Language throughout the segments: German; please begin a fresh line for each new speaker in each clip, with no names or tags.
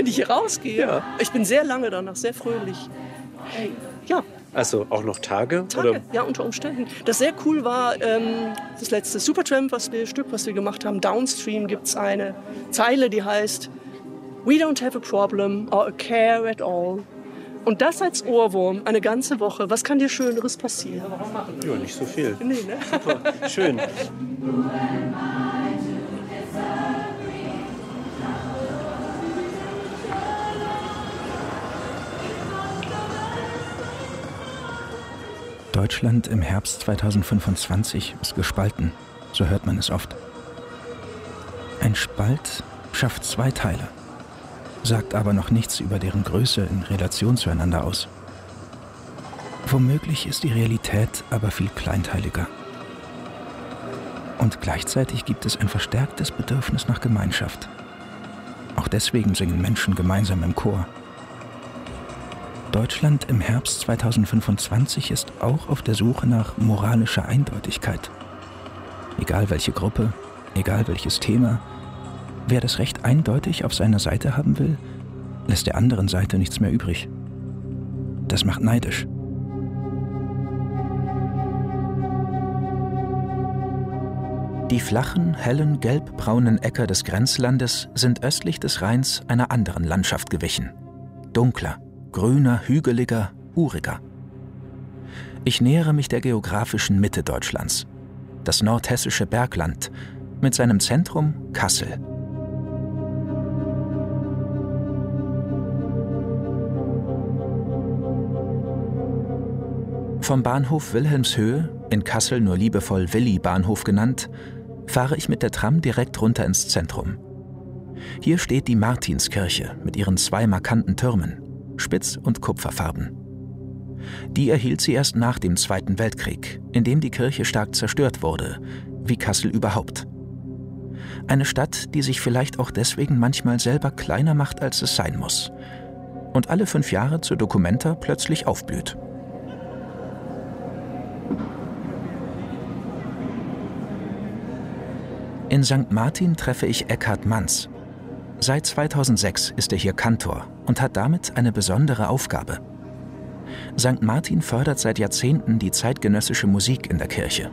wenn ich hier rausgehe.
Ja.
Ich bin sehr lange danach, sehr fröhlich. Ja.
Also auch noch Tage?
Oder? Ja, unter Umständen. Das sehr cool war, das letzte Supertramp, was wir gemacht haben, Downstream, gibt es eine Zeile, die heißt We don't have a problem or a care at all. Und das als Ohrwurm eine ganze Woche, was kann dir Schöneres passieren?
Ja, nicht so viel.
Nee, ne?
Super, schön.
Deutschland im Herbst 2025 ist gespalten, so hört man es oft. Ein Spalt schafft zwei Teile, sagt aber noch nichts über deren Größe in Relation zueinander aus. Womöglich ist die Realität aber viel kleinteiliger. Und gleichzeitig gibt es ein verstärktes Bedürfnis nach Gemeinschaft. Auch deswegen singen Menschen gemeinsam im Chor. Deutschland im Herbst 2025 ist auch auf der Suche nach moralischer Eindeutigkeit. Egal welche Gruppe, egal welches Thema, wer das Recht eindeutig auf seiner Seite haben will, lässt der anderen Seite nichts mehr übrig. Das macht neidisch. Die flachen, hellen, gelb-braunen Äcker des Grenzlandes sind östlich des Rheins einer anderen Landschaft gewichen. Dunkler, grüner, hügeliger, uriger. Ich nähere mich der geografischen Mitte Deutschlands, das nordhessische Bergland, mit seinem Zentrum Kassel. Vom Bahnhof Wilhelmshöhe, in Kassel nur liebevoll Willi-Bahnhof genannt, fahre ich mit der Tram direkt runter ins Zentrum. Hier steht die Martinskirche mit ihren zwei markanten Türmen, spitz- und kupferfarben. Die erhielt sie erst nach dem Zweiten Weltkrieg, in dem die Kirche stark zerstört wurde, wie Kassel überhaupt. Eine Stadt, die sich vielleicht auch deswegen manchmal selber kleiner macht, als es sein muss. Und alle 5 Jahre zur Documenta plötzlich aufblüht. In St. Martin treffe ich Eckhard Manz. Seit 2006 ist er hier Kantor und hat damit eine besondere Aufgabe. St. Martin fördert seit Jahrzehnten die zeitgenössische Musik in der Kirche.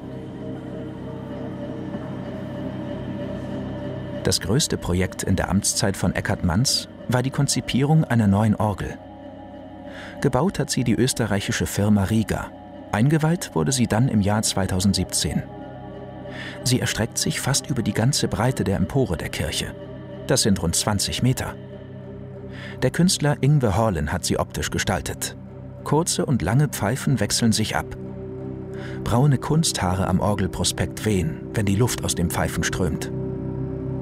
Das größte Projekt in der Amtszeit von Eckhard Manz war die Konzipierung einer neuen Orgel. Gebaut hat sie die österreichische Firma Riga. Eingeweiht wurde sie dann im Jahr 2017. Sie erstreckt sich fast über die ganze Breite der Empore der Kirche. Das sind rund 20 Meter. Der Künstler Yngve Horlin hat sie optisch gestaltet. Kurze und lange Pfeifen wechseln sich ab. Braune Kunsthaare am Orgelprospekt wehen, wenn die Luft aus den Pfeifen strömt.